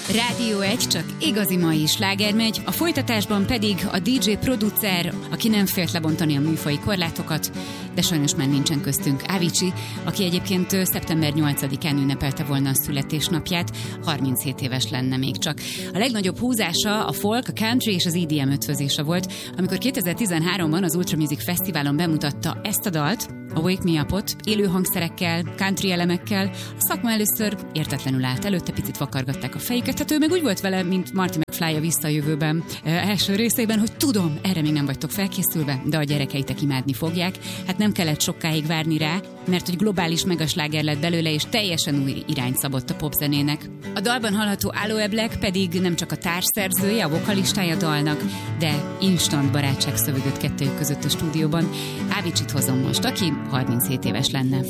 Rádió 1, csak igazi mai sláger megy, a folytatásban pedig a DJ producer, aki nem félt lebontani a műfaji korlátokat, de sajnos már nincsen köztünk, Avicii, aki egyébként szeptember 8-án ünnepelte volna a születésnapját, 37 éves lenne még csak. A legnagyobb húzása a folk, a country és az EDM ötvözése volt, amikor 2013-ban az Ultra Music Fesztiválon bemutatta ezt a dalt, a Wake Me Up-ot, élő hangszerekkel, country elemekkel. A szakma először értetlenül állt előtte, picit vakargatták a fejüket, hát ő meg úgy volt vele, mint Marty McFly a Visszajövőben első részében, hogy tudom, erre még nem vagytok felkészülve, de a gyerekeitek imádni fogják. Hát nem kellett sokáig várni rá, mert hogy globális megasláger lett belőle, és teljesen új irányt szabott a popzenének. A dalban hallható Aloe Black pedig nem csak a társszerzője, a vokalistája dalnak, de instant barátság szövődött kettőjük között a stúdióban. Aviciit hozom most, aki 37 éves lenne.